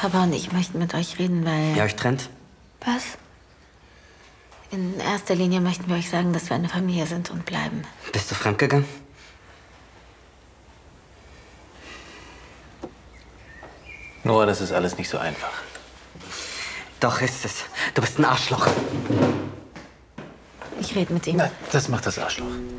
Papa und ich möchten mit euch reden, weil... Ihr euch trennt? Was? In erster Linie möchten wir euch sagen, dass wir eine Familie sind und bleiben. Bist du fremdgegangen? Noah, das ist alles nicht so einfach. Doch ist es. Du bist ein Arschloch. Ich rede mit ihm. Na, das macht das Arschloch.